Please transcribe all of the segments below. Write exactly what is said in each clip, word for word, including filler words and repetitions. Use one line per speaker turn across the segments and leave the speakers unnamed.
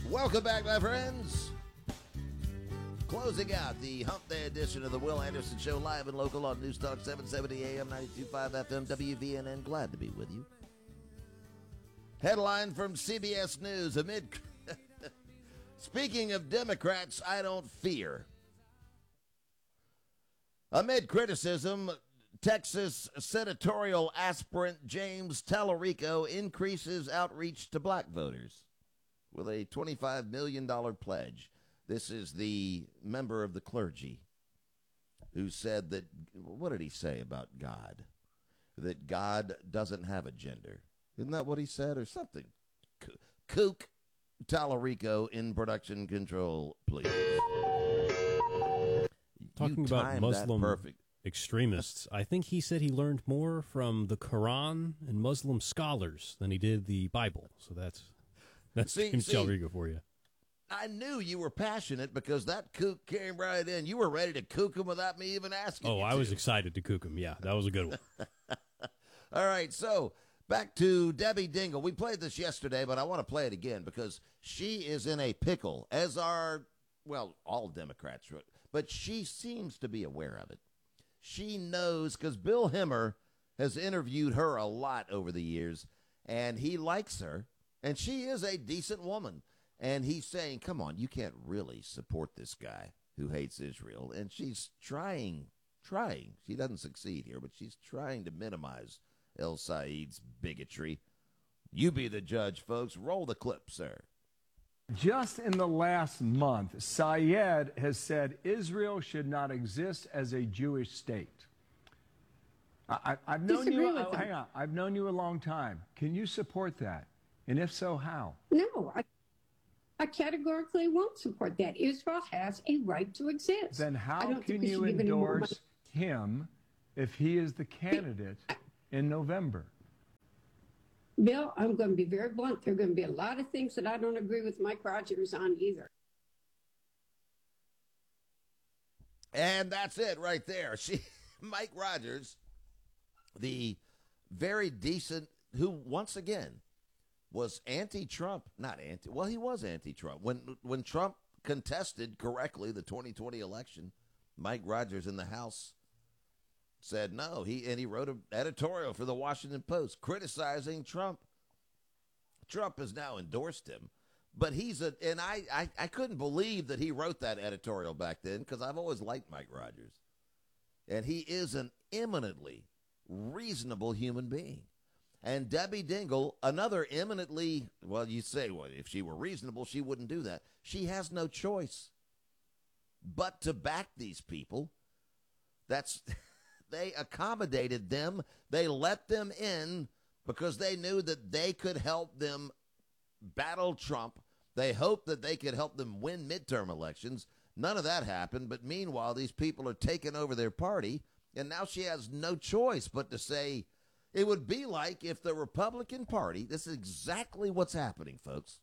Welcome back, my friends. Closing out the Hump Day edition of the Will Anderson Show, live and local on News Talk seven seventy A M, ninety-two point five F M, W V N N. Glad to be with you. Headline from C B S News. Amid Speaking of Democrats, I don't fear. Amid criticism, Texas senatorial aspirant James Tallarico increases outreach to black voters with a twenty-five million dollars pledge. This is the member of the clergy who said that, what did he say about God? That God doesn't have a gender. Isn't that what he said or something? Kook Tallarico in production control, please.
Talking
You
about Muslim
perfect.
extremists, I think he said he learned more from the Quran and Muslim scholars than he did the Bible. So that's that's
see,
James
see,
Tallarico for you.
I knew you were passionate because that kook came right in. You were ready to kook him without me even asking
Oh,
you
I
to.
was excited to kook him. Yeah, that was a good one.
All right, so back to Debbie Dingell. We played this yesterday, but I want to play it again because she is in a pickle, as are, well, all Democrats. But she seems to be aware of it. She knows because Bill Hemmer has interviewed her a lot over the years, and he likes her, and she is a decent woman. And he's saying, come on, you can't really support this guy who hates Israel. And she's trying, trying. She doesn't succeed here, but she's trying to minimize El Said's bigotry. You be the judge, folks. Roll the clip, sir.
Just in the last month, Syed has said Israel should not exist as a Jewish state. I, I, I've known
Disagree
you.
with
Oh,
him.
hang on. I've known you a long time. Can you support that? And if so, how?
No, I, I categorically won't support that. Israel has a right to exist.
Then
I
how
don't think
can
we
you
should give any more
endorse him if he is the candidate in November?
Bill, I'm going to be very blunt. There are going to be a lot of things that I don't agree with Mike Rogers on either.
And that's it right there. She, Mike Rogers, the very decent, who once again was anti-Trump, not anti, well, he was anti-Trump. When, when Trump contested correctly the twenty twenty election, Mike Rogers in the House said no. He and he wrote an editorial for the Washington Post criticizing Trump. Trump has now endorsed him, but he's a and I I, I couldn't believe that he wrote that editorial back then because I've always liked Mike Rogers, and he is an eminently reasonable human being. And Debbie Dingell, another eminently, well, you say, well, if she were reasonable, she wouldn't do that. She has no choice but to back these people. That's they accommodated them. They let them in because they knew that they could help them battle Trump. They hoped that they could help them win midterm elections. None of that happened. But meanwhile, these people are taking over their party. And now she has no choice but to say, it would be like if the Republican Party, this is exactly what's happening, folks.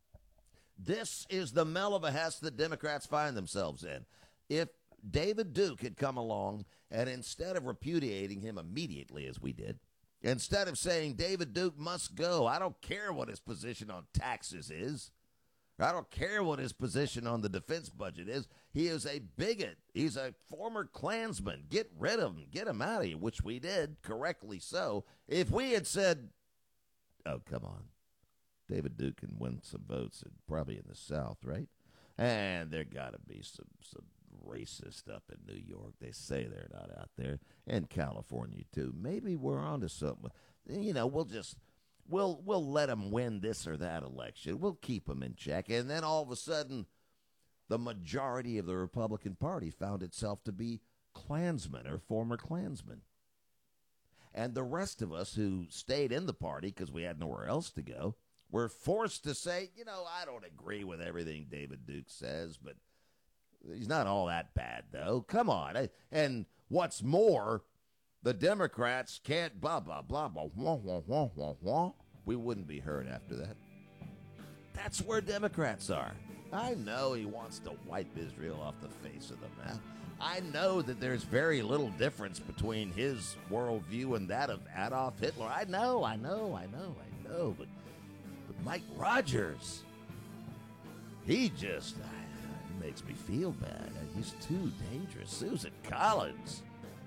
This is the mel of a hess that Democrats find themselves in. If David Duke had come along and instead of repudiating him immediately as we did, instead of saying David Duke must go, I don't care what his position on taxes is. I don't care what his position on the defense budget is. He is a bigot. He's a former Klansman. Get rid of him. Get him out of here, which we did, correctly so. If we had said, oh, come on, David Duke can win some votes, and probably in the South, right? And there got to be some, some racist up in New York. They say they're not out there. And California, too. Maybe we're onto something. You know, we'll just... We'll we'll let them win this or that election. We'll keep them in check. And then all of a sudden, the majority of the Republican Party found itself to be Klansmen or former Klansmen. And the rest of us who stayed in the party because we had nowhere else to go were forced to say, you know, I don't agree with everything David Duke says, but he's not all that bad, though. Come on. And what's more, the Democrats can't blah, blah, blah, blah, wah, wah, wah, wah, wah. We wouldn't be heard after that. That's where Democrats are. I know he wants to wipe Israel off the face of the map. I know that there's very little difference between his worldview and that of Adolf Hitler. I know, I know, I know, I know. But, but Mike Rogers, He just uh, he makes me feel bad. He's too dangerous. Susan Collins.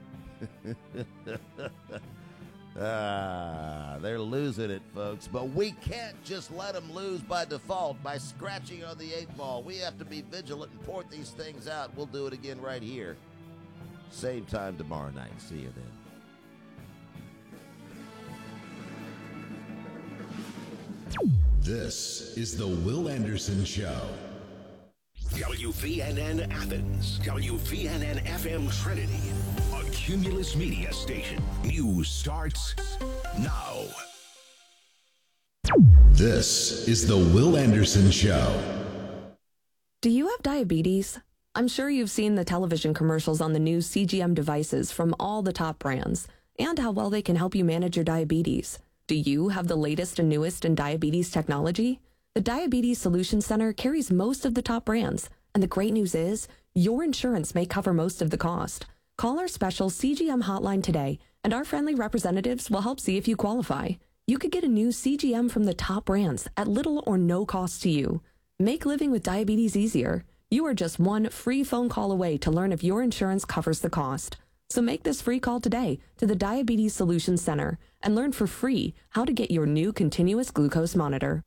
Ah, they're losing it, folks. But we can't just let them lose by default by scratching on the eight ball. We have to be vigilant and port these things out. We'll do it again right here. Same time tomorrow night. See you then.
This is the Will Anderson Show.
W V N N Athens, W V N N F M Trinity, a Cumulus Media station. News starts now.
This is the Will Anderson Show.
Do you have diabetes? I'm sure you've seen the television commercials on the new C G M devices from all the top brands and how well they can help you manage your diabetes. Do you have the latest and newest in diabetes technology? The Diabetes Solutions Center carries most of the top brands, and the great news is your insurance may cover most of the cost. Call our special C G M hotline today, and our friendly representatives will help see if you qualify. You could get a new C G M from the top brands at little or no cost to you. Make living with diabetes easier. You are just one free phone call away to learn if your insurance covers the cost. So make this free call today to the Diabetes Solutions Center and learn for free how to get your new continuous glucose monitor.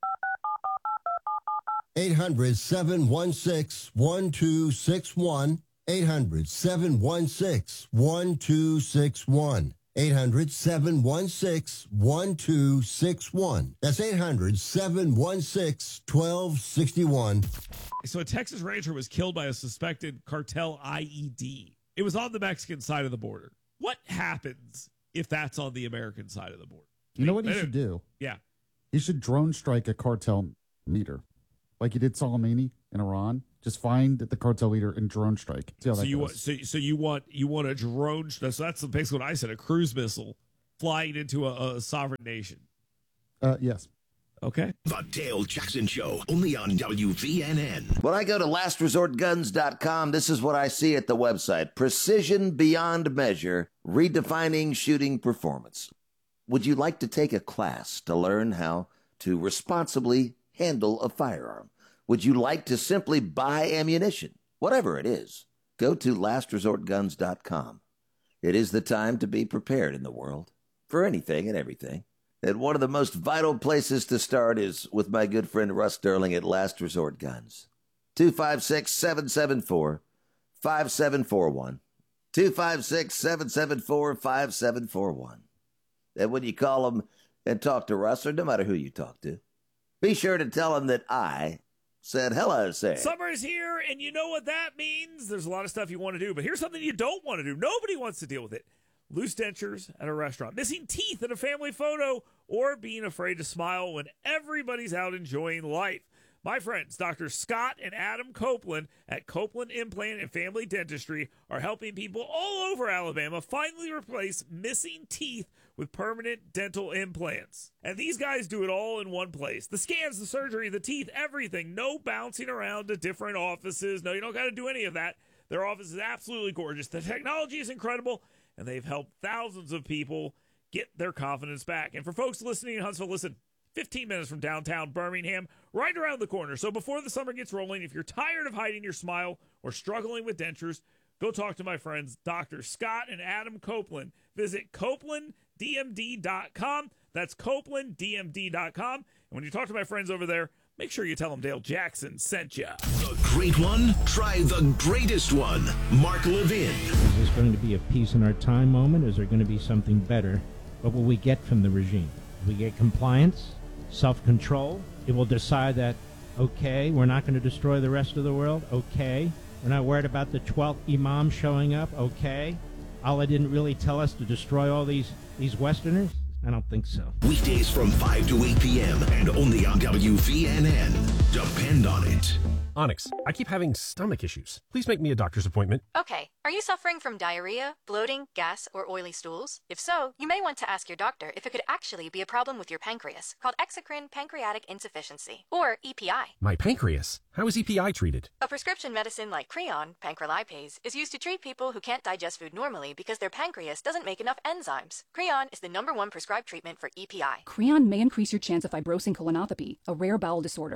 eight hundred, seven one six, one two six one. eight hundred, seven one six, one two six one. eight hundred, seven one six, one two six one. That's eight hundred, seven one six, one two six one.
So a Texas rancher was killed by a suspected cartel I E D. It was on the Mexican side of the border. What happens if that's on the American side of the border?
You know what he should do?
Yeah.
He should drone strike a cartel leader. Like he did Soleimani in Iran. Just find the cartel leader and drone strike. See how
so
that
you
goes.
want so, so you want you want a drone? So that's basically what I said. A cruise missile flying into a, a sovereign nation.
Uh, yes.
Okay.
The Dale Jackson Show, only on W V N N.
When I go to last resort guns dot com, this is what I see at the website. Precision beyond measure, redefining shooting performance. Would you like to take a class to learn how to responsibly handle a firearm? Would you like to simply buy ammunition? Whatever it is, go to last resort guns dot com. It is the time to be prepared in the world for anything and everything. And one of the most vital places to start is with my good friend Russ Sterling at Last Resort Guns. two five six, seven seven four, five seven four one. two five six, seven seven four, five seven four one. And when you call them and talk to Russ, or no matter who you talk to, be sure to tell him that I said hello, sir.
Summer's here, and you know what that means. There's a lot of stuff you want to do, but here's something you don't want to do. Nobody wants to deal with it. Loose dentures at a restaurant, missing teeth in a family photo, or being afraid to smile when everybody's out enjoying life. My friends, Doctor Scott and Adam Copeland at Copeland Implant and Family Dentistry are helping people all over Alabama finally replace missing teeth with permanent dental implants. And these guys do it all in one place. The scans, the surgery, the teeth, everything. No bouncing around to different offices. No, you don't got to do any of that. Their office is absolutely gorgeous. The technology is incredible, and they've helped thousands of people get their confidence back. And for folks listening in Huntsville, listen, fifteen minutes from downtown Birmingham, right around the corner. So before the summer gets rolling, if you're tired of hiding your smile or struggling with dentures, go talk to my friends, Doctor Scott and Adam Copeland. Visit Copeland D M D dot com. That's Copeland D M D dot com. And when you talk to my friends over there, make sure you tell them Dale Jackson sent you.
The great one? Try the greatest one. Mark Levin.
Is this going to be a peace in our time moment, or is there going to be something better? What will we get from the regime? We get compliance, self-control. It will decide that, okay, we're not going to destroy the rest of the world. Okay. We're not worried about the twelfth imam showing up. Okay. Allah didn't really tell us to destroy all these, these Westerners. I don't think so.
Weekdays from five to eight p.m. and only on W V N N. Depend on it.
Onyx, I keep having stomach issues. Please make me a doctor's appointment.
Okay. Are you suffering from diarrhea, bloating, gas, or oily stools? If so, you may want to ask your doctor if it could actually be a problem with your pancreas, called exocrine pancreatic insufficiency, or E P I.
My pancreas? How is E P I treated?
A prescription medicine like Creon, pancrelipase, is used to treat people who can't digest food normally because their pancreas doesn't make enough enzymes. Creon is the number one prescribed treatment for E P I.
Creon may increase your chance of fibrosing colonopathy, a rare bowel disorder. Tell your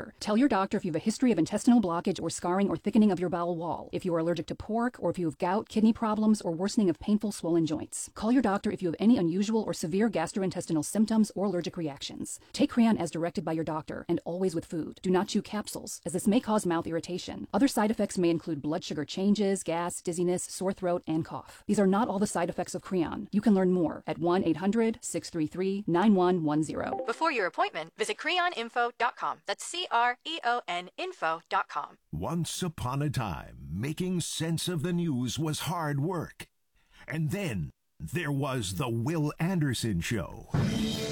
your doctor if you have a history of intestinal blockage or scarring or thickening of your bowel wall, if you are allergic to pork, or if you have gout, kidney problems, or worsening of painful swollen joints. Call your doctor if you have any unusual or severe gastrointestinal symptoms or allergic reactions. Take Creon as directed by your doctor, and always with food. Do not chew capsules, as this may cause mouth irritation. Other side effects may include blood sugar changes, gas, dizziness, sore throat, and cough. These are not all the side effects of Creon. You can learn more at one eight hundred, six three three, nine one one zero.
Before your appointment, visit creon info dot com. That's C R E O N info dot com.
Once upon a time, making sense of the news was hard work. And then there was the Will Anderson Show.